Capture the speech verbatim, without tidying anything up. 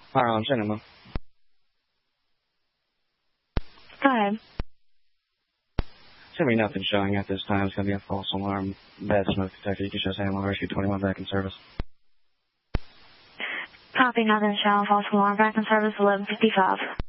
Harlem Cinema. Go ahead. There's going to be nothing showing at this time. It's going to be a false alarm. Bad smoke detector. You can show Animal Rescue twenty-one back in service. Copy, nothing showing. False alarm back in service eleven fifty-five.